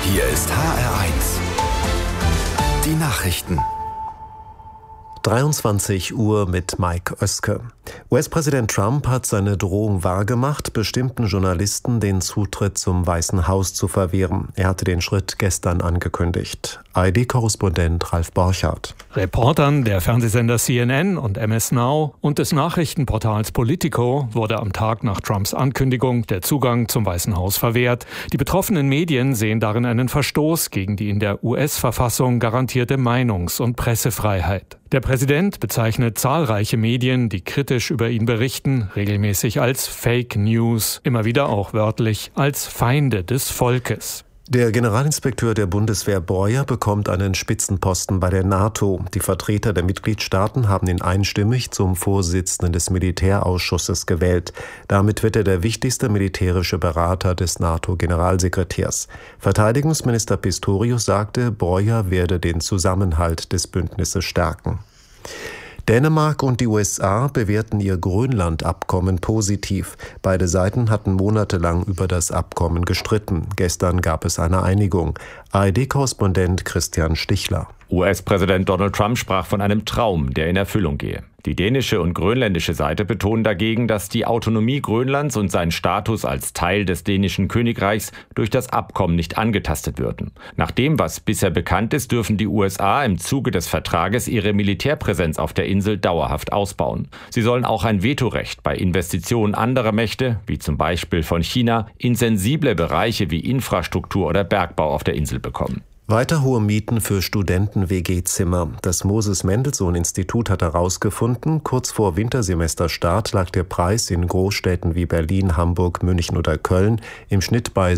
Hier ist HR1. Die Nachrichten. 23 Uhr mit Mike Oeske. US-Präsident Trump hat seine Drohung wahrgemacht, bestimmten Journalisten den Zutritt zum Weißen Haus zu verwehren. Er hatte den Schritt gestern angekündigt. ARD-Korrespondent Ralf Borchardt. Reportern der Fernsehsender CNN und MS Now und des Nachrichtenportals Politico wurde am Tag nach Trumps Ankündigung der Zugang zum Weißen Haus verwehrt. Die betroffenen Medien sehen darin einen Verstoß gegen die in der US-Verfassung garantierte Meinungs- und Pressefreiheit. Der Präsident bezeichnet zahlreiche Medien, die kritisch über ihn berichten, regelmäßig als Fake News, immer wieder auch wörtlich als Feinde des Volkes. Der Generalinspekteur der Bundeswehr Breuer bekommt einen Spitzenposten bei der NATO. Die Vertreter der Mitgliedstaaten haben ihn einstimmig zum Vorsitzenden des Militärausschusses gewählt. Damit wird er der wichtigste militärische Berater des NATO-Generalsekretärs. Verteidigungsminister Pistorius sagte, Breuer werde den Zusammenhalt des Bündnisses stärken. Dänemark und die USA bewerten ihr Grönland-Abkommen positiv. Beide Seiten hatten monatelang über das Abkommen gestritten. Gestern gab es eine Einigung. ARD-Korrespondent Christian Stichler. US-Präsident Donald Trump sprach von einem Traum, der in Erfüllung gehe. Die dänische und grönländische Seite betonen dagegen, dass die Autonomie Grönlands und sein Status als Teil des dänischen Königreichs durch das Abkommen nicht angetastet würden. Nach dem, was bisher bekannt ist, dürfen die USA im Zuge des Vertrages ihre Militärpräsenz auf der Insel dauerhaft ausbauen. Sie sollen auch ein Vetorecht bei Investitionen anderer Mächte, wie zum Beispiel von China, in sensible Bereiche wie Infrastruktur oder Bergbau auf der Insel bekommen. Weiter hohe Mieten für Studenten-WG-Zimmer. Das Moses-Mendelssohn-Institut hat herausgefunden, kurz vor Wintersemesterstart lag der Preis in Großstädten wie Berlin, Hamburg, München oder Köln im Schnitt bei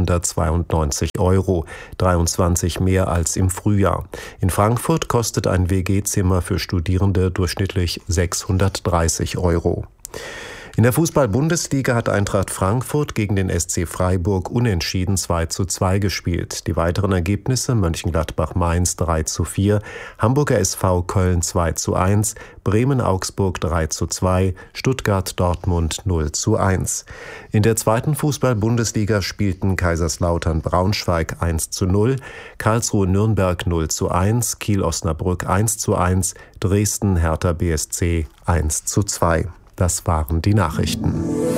692 €, 23 mehr als im Frühjahr. In Frankfurt kostet ein WG-Zimmer für Studierende durchschnittlich 630 €. In der Fußball-Bundesliga hat Eintracht Frankfurt gegen den SC Freiburg unentschieden 2:2 gespielt. Die weiteren Ergebnisse: Mönchengladbach-Mainz 3:4, Hamburger SV Köln 2:1, Bremen-Augsburg 3:2, Stuttgart-Dortmund 0:1. In der zweiten Fußball-Bundesliga spielten Kaiserslautern-Braunschweig 1:0, Karlsruhe-Nürnberg 0:1, Kiel-Osnabrück 1:1, Dresden-Hertha BSC 1:2. Das waren die Nachrichten.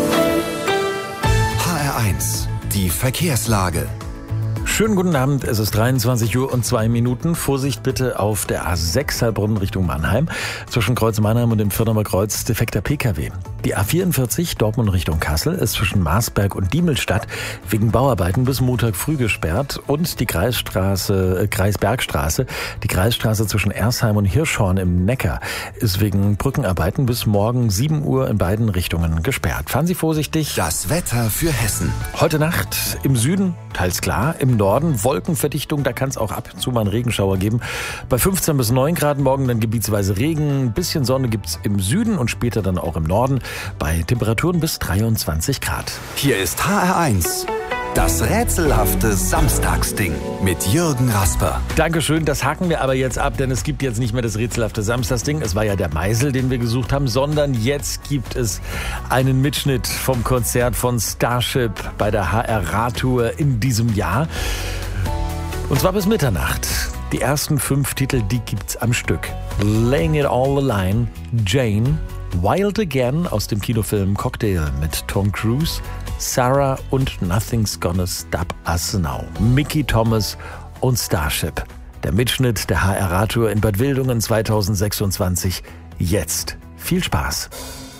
HR1, die Verkehrslage. Schönen guten Abend, es ist 23 Uhr und 2 Minuten. Vorsicht bitte auf der A6 Heilbronn Richtung Mannheim. Zwischen Kreuz Mannheim und dem Fördermer Kreuz defekter Pkw. Die A44 Dortmund Richtung Kassel ist zwischen Marsberg und Diemelstadt wegen Bauarbeiten bis Montag früh gesperrt. Und die Kreisbergstraße, die Kreisstraße zwischen Ersheim und Hirschhorn im Neckar ist wegen Brückenarbeiten bis morgen 7 Uhr in beiden Richtungen gesperrt. Fahren Sie vorsichtig. Das Wetter für Hessen. Heute Nacht im Süden teils klar, im Norden Wolkenverdichtung, da kann es auch ab und zu mal einen Regenschauer geben. Bei 15 bis 9 Grad morgen dann gebietsweise Regen, ein bisschen Sonne gibt's im Süden und später dann auch im Norden bei Temperaturen bis 23 Grad. Hier ist HR1. Das rätselhafte Samstagsding mit Jürgen Rasper. Dankeschön, das haken wir aber jetzt ab, denn es gibt jetzt nicht mehr das rätselhafte Samstagsding. Es war ja der Meisel, den wir gesucht haben, sondern jetzt gibt es einen Mitschnitt vom Konzert von Starship bei der HR-Radtour in diesem Jahr. Und zwar bis Mitternacht. Die ersten 5 Titel, die gibt's am Stück. Laying It All Line, Jane, Wild Again aus dem Kinofilm Cocktail mit Tom Cruise, Sarah und Nothing's Gonna Stop Us Now, Mickey Thomas und Starship. Der Mitschnitt der HR-Radtour in Bad Wildungen 2026. Jetzt. Viel Spaß.